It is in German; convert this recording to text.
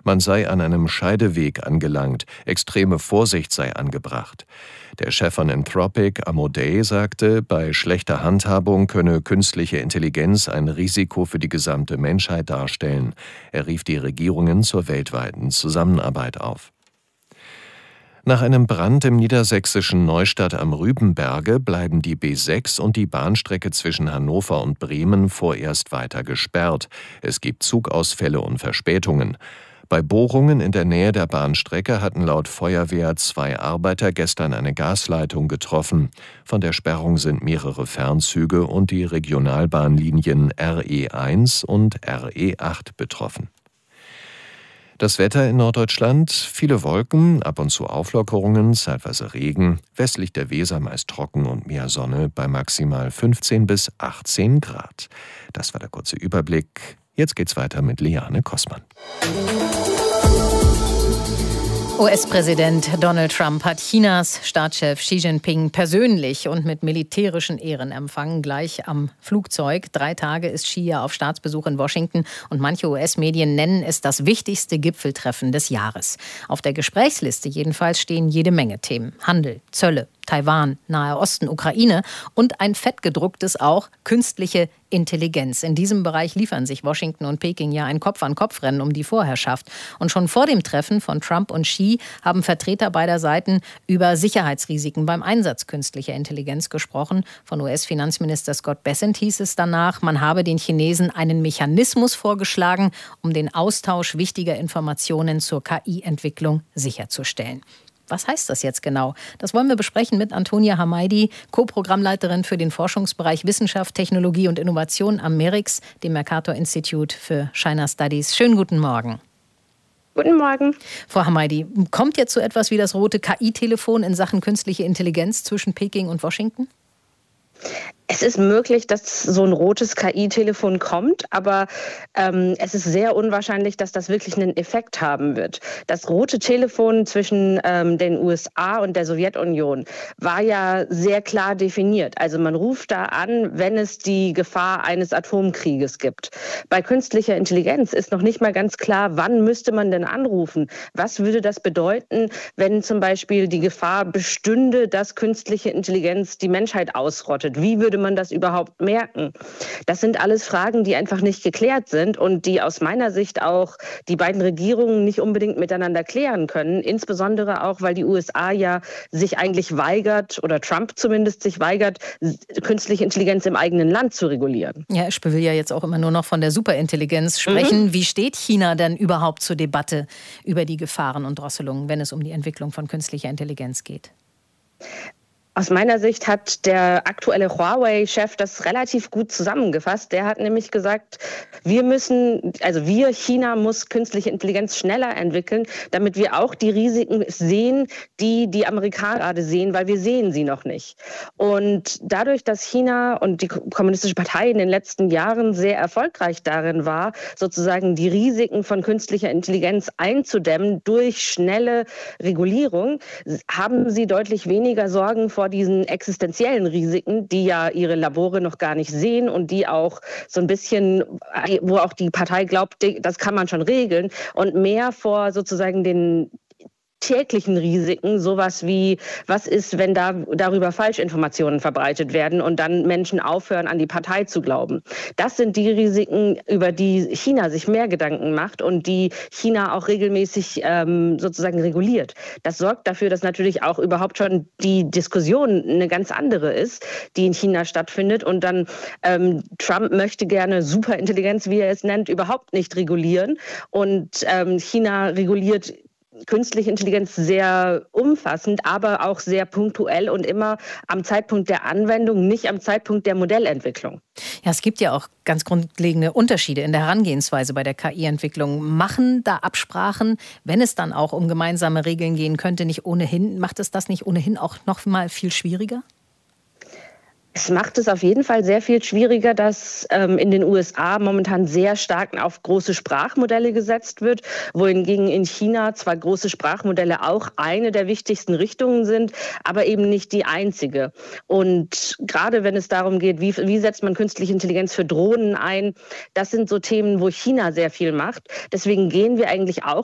Man sei an einem Scheideweg angelangt, extreme Vorsicht sei angebracht. Der Chef von Anthropic, Amodei, sagte, bei schlechter Handhabung könne künstliche Intelligenz ein Risiko für die gesamte Menschheit darstellen. Er rief die Regierungen zur weltweiten Zusammenarbeit auf. Nach einem Brand im niedersächsischen Neustadt am Rübenberge bleiben die B6 und die Bahnstrecke zwischen Hannover und Bremen vorerst weiter gesperrt. Es gibt Zugausfälle und Verspätungen. Bei Bohrungen in der Nähe der Bahnstrecke hatten laut Feuerwehr 2 Arbeiter gestern eine Gasleitung getroffen. Von der Sperrung sind mehrere Fernzüge und die Regionalbahnlinien RE1 und RE8 betroffen. Das Wetter in Norddeutschland: viele Wolken, ab und zu Auflockerungen, zeitweise Regen, westlich der Weser meist trocken und mehr Sonne bei maximal 15 bis 18 Grad. Das war der kurze Überblick. Jetzt geht's weiter mit Liane Kossmann. US-Präsident Donald Trump hat Chinas Staatschef Xi Jinping persönlich und mit militärischen Ehren empfangen, gleich am Flugzeug. 3 Tage ist Xi ja auf Staatsbesuch in Washington und manche US-Medien nennen es das wichtigste Gipfeltreffen des Jahres. Auf der Gesprächsliste jedenfalls stehen jede Menge Themen: Handel, Zölle, Taiwan, Nahe Osten, Ukraine und ein fettgedrucktes auch: künstliche Intelligenz. In diesem Bereich liefern sich Washington und Peking ja ein Kopf-an-Kopf-Rennen um die Vorherrschaft. Und schon vor dem Treffen von Trump und Xi haben Vertreter beider Seiten über Sicherheitsrisiken beim Einsatz künstlicher Intelligenz gesprochen. Von US-Finanzminister Scott Bessent hieß es danach, man habe den Chinesen einen Mechanismus vorgeschlagen, um den Austausch wichtiger Informationen zur KI-Entwicklung sicherzustellen. Was heißt das jetzt genau? Das wollen wir besprechen mit Antonia Hamidi, Co-Programmleiterin für den Forschungsbereich Wissenschaft, Technologie und Innovation am MERIX, dem Mercator Institute für China Studies. Schönen guten Morgen. Guten Morgen. Frau Hamidi, kommt jetzt so etwas wie das rote KI-Telefon in Sachen künstliche Intelligenz zwischen Peking und Washington? Es ist möglich, dass so ein rotes KI-Telefon kommt, aber es ist sehr unwahrscheinlich, dass das wirklich einen Effekt haben wird. Das rote Telefon zwischen den USA und der Sowjetunion war ja sehr klar definiert. Also man ruft da an, wenn es die Gefahr eines Atomkrieges gibt. Bei künstlicher Intelligenz ist noch nicht mal ganz klar, wann müsste man denn anrufen? Was würde das bedeuten, wenn zum Beispiel die Gefahr bestünde, dass künstliche Intelligenz die Menschheit ausrottet? Wie würde man das überhaupt merken? Das sind alles Fragen, die einfach nicht geklärt sind und die aus meiner Sicht auch die beiden Regierungen nicht unbedingt miteinander klären können. Insbesondere auch, weil die USA ja sich eigentlich weigert, oder Trump zumindest sich weigert, künstliche Intelligenz im eigenen Land zu regulieren. Ja, ich will ja jetzt auch immer nur noch von der Superintelligenz sprechen. Wie steht China denn überhaupt zur Debatte über die Gefahren und Drosselungen, wenn es um die Entwicklung von künstlicher Intelligenz geht? Aus meiner Sicht hat der aktuelle Huawei-Chef das relativ gut zusammengefasst. Der hat nämlich gesagt, China muss künstliche Intelligenz schneller entwickeln, damit wir auch die Risiken sehen, die die Amerikaner gerade sehen, weil wir sehen sie noch nicht. Und dadurch, dass China und die Kommunistische Partei in den letzten Jahren sehr erfolgreich darin war, sozusagen die Risiken von künstlicher Intelligenz einzudämmen durch schnelle Regulierung, haben sie deutlich weniger Sorgen vor diesen existenziellen Risiken, die ja ihre Labore noch gar nicht sehen und die auch so ein bisschen, wo auch die Partei glaubt, das kann man schon regeln, und mehr vor sozusagen den täglichen Risiken, sowas wie, was ist, wenn darüber Falschinformationen verbreitet werden und dann Menschen aufhören, an die Partei zu glauben. Das sind die Risiken, über die China sich mehr Gedanken macht und die China auch regelmäßig sozusagen reguliert. Das sorgt dafür, dass natürlich auch überhaupt schon die Diskussion eine ganz andere ist, die in China stattfindet, und dann Trump möchte gerne Superintelligenz, wie er es nennt, überhaupt nicht regulieren, und China reguliert künstliche Intelligenz sehr umfassend, aber auch sehr punktuell und immer am Zeitpunkt der Anwendung, nicht am Zeitpunkt der Modellentwicklung. Ja, es gibt ja auch ganz grundlegende Unterschiede in der Herangehensweise bei der KI-Entwicklung. Machen da Absprachen, wenn es dann auch um gemeinsame Regeln gehen könnte, macht es das nicht ohnehin auch noch mal viel schwieriger? Es macht es auf jeden Fall sehr viel schwieriger, dass in den USA momentan sehr stark auf große Sprachmodelle gesetzt wird, wohingegen in China zwar große Sprachmodelle auch eine der wichtigsten Richtungen sind, aber eben nicht die einzige. Und gerade wenn es darum geht, wie setzt man künstliche Intelligenz für Drohnen ein, das sind so Themen, wo China sehr viel macht. Deswegen gehen wir eigentlich auch